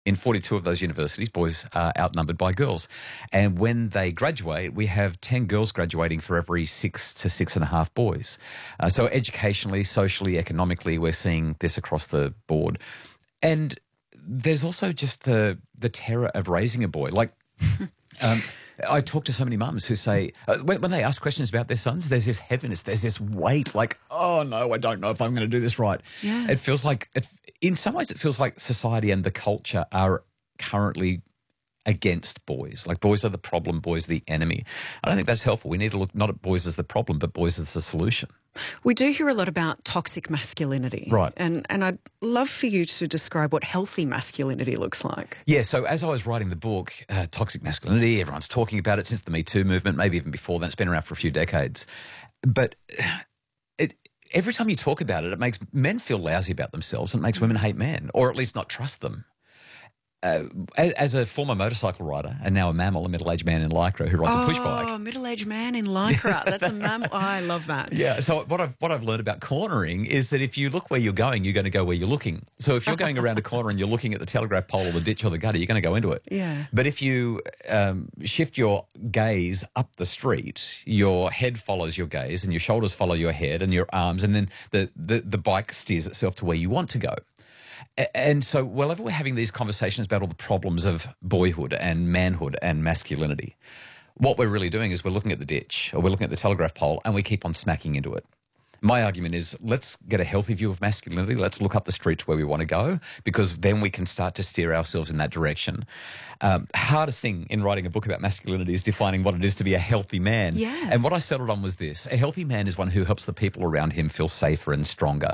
In 42 of those universities, boys are outnumbered by girls. And when they graduate, we have 10 girls graduating for every 6 to 6.5 boys. So educationally, socially, economically, we're seeing this across the board. And there's also just the terror of raising a boy. Like, I talk to so many mums who say, when they ask questions about their sons, there's this heaviness, there's this weight, like, oh no, I don't know if I'm going to do this right. Yeah. It feels like, in some ways, it feels like society and the culture are currently against boys. Like, boys are the problem, boys are the enemy. I don't think that's helpful. We need to look not at boys as the problem, but boys as the solution. We do hear a lot about toxic masculinity. Right. And I'd love for you to describe what healthy masculinity looks like. Yeah, so as I was writing the book, Toxic Masculinity, everyone's talking about it since the Me Too movement, maybe even before then. It's been around for a few decades. But every time you talk about it, it makes men feel lousy about themselves and it makes women hate men, or at least not trust them. As a former motorcycle rider and now a mammal, a middle-aged man in Lycra who rides a push bike. Oh, middle-aged man in Lycra. That's a mammal. Oh, I love that. Yeah, so what I've learned about cornering is that if you look where you're going to go where you're looking. So if you're going around a corner and you're looking at the telegraph pole or the ditch or the gutter, you're going to go into it. Yeah. But if you shift your gaze up the street, your head follows your gaze and your shoulders follow your head and your arms, and then the bike steers itself to where you want to go. And so whenever we're having these conversations about all the problems of boyhood and manhood and masculinity, what we're really doing is we're looking at the ditch or we're looking at the telegraph pole and we keep on smacking into it. My argument is let's get a healthy view of masculinity. Let's look up the street to where we want to go, because then we can start to steer ourselves in that direction. Hardest thing in writing a book about masculinity is defining what it is to be a healthy man. Yeah. And what I settled on was this. A healthy man is one who helps the people around him feel safer and stronger.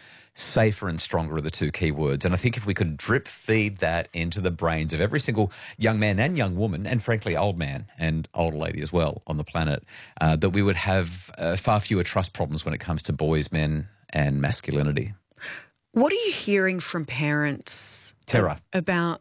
Safer and stronger are the two key words. And I think if we could drip feed that into the brains of every single young man and young woman, and frankly, old man and old lady as well on the planet, that we would have far fewer trust problems when it comes to boys, men, and masculinity. What are you hearing from parents? Terror. About...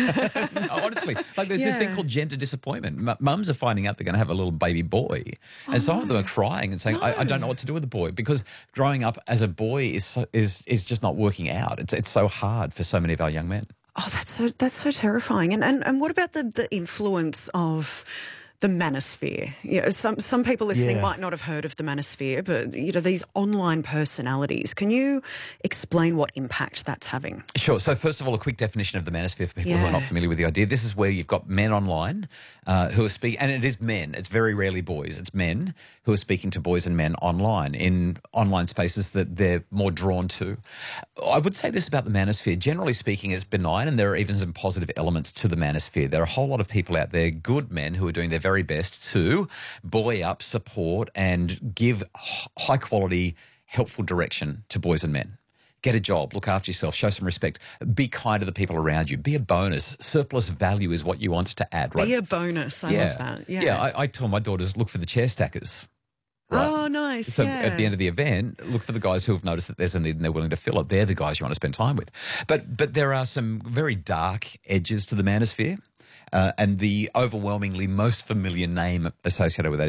Honestly, like there's this thing called gender disappointment. Mums are finding out they're going to have a little baby boy, and some of them are crying and saying, I don't know what to do with the boy, because growing up as a boy is just not working out. It's so hard for so many of our young men. Oh, that's so terrifying. And what about the influence of the manosphere? You know, some people listening might not have heard of the manosphere, but these online personalities. Can you explain what impact that's having? Sure. So first of all, a quick definition of the manosphere for people who are not familiar with the idea. This is where you've got men online who are speaking, and it is men. It's very rarely boys. It's men who are speaking to boys and men online in online spaces that they're more drawn to. I would say this about the manosphere. Generally speaking, it's benign, and there are even some positive elements to the manosphere. There are a whole lot of people out there, good men, who are doing their very best to buoy up, support, and give high-quality, helpful direction to boys and men. Get a job, look after yourself, show some respect, be kind to the people around you, be a bonus. Surplus value is what you want to add, right? Be a bonus. I love that. Yeah. I tell my daughters, look for the chair stackers. Right? Oh, nice. So at the end of the event, look for the guys who have noticed that there's a need and they're willing to fill it. They're the guys you want to spend time with. But there are some very dark edges to the manosphere. And the overwhelmingly most familiar name associated with that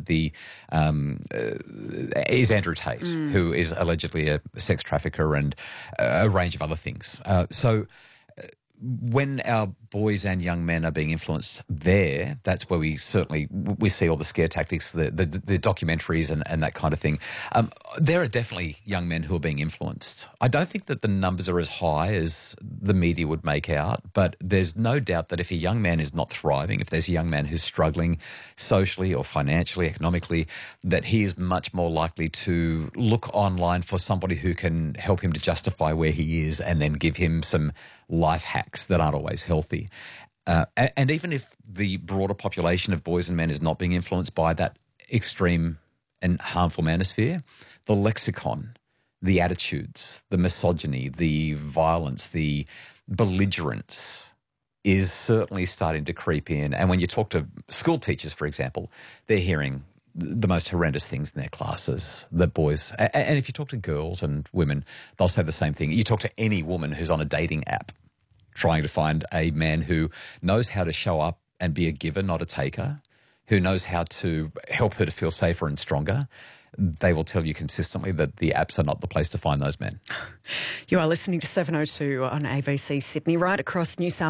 is Andrew Tate, who is allegedly a sex trafficker and a range of other things. So when our boys and young men are being influenced there, that's where we see all the scare tactics, the documentaries and that kind of thing. There are definitely young men who are being influenced. I don't think that the numbers are as high as the media would make out, but there's no doubt that if a young man is not thriving, if there's a young man who's struggling socially or financially, economically, that he is much more likely to look online for somebody who can help him to justify where he is and then give him some life hacks that aren't always healthy. And even if the broader population of boys and men is not being influenced by that extreme and harmful manosphere, the lexicon, the attitudes, the misogyny, the violence, the belligerence is certainly starting to creep in. And when you talk to school teachers, for example, they're hearing the most horrendous things in their classes, that boys, and if you talk to girls and women, they'll say the same thing. You talk to any woman who's on a dating app trying to find a man who knows how to show up and be a giver, not a taker, who knows how to help her to feel safer and stronger, they will tell you consistently that the apps are not the place to find those men. You are listening to 702 on ABC Sydney, right across New South